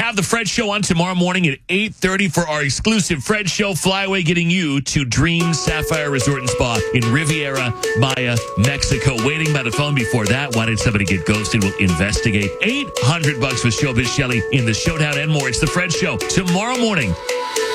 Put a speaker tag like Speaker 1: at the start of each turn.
Speaker 1: have the Fred Show on tomorrow morning at 8:30 for our exclusive Fred Show flyaway, getting you to Dream Sapphire Resort and Spa in Riviera Maya, Mexico. Waiting by the phone before that. Why did somebody get ghosted? We'll investigate. $800 with Showbiz Shelley in the Showdown and more. It's the Fred Show tomorrow morning